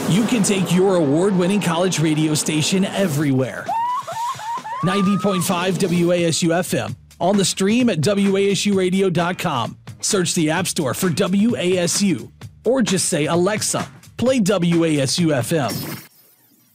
You can take your award-winning college radio station everywhere. 90.5 WASU FM. On the stream at WASUradio.com. Search the App Store for WASU. Or just say, Alexa, play WASU FM.